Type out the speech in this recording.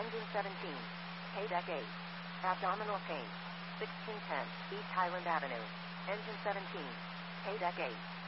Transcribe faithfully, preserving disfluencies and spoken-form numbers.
Engine seventeen. K-Deck eight. Abdominal pain. sixteen ten East Highland Avenue. Engine seventeen. K-Deck eight.